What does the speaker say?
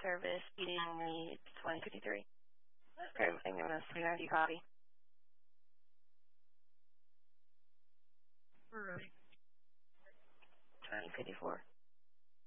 service eating needs 2053. Okay, I'm going to swing out you copy. All right. 2054.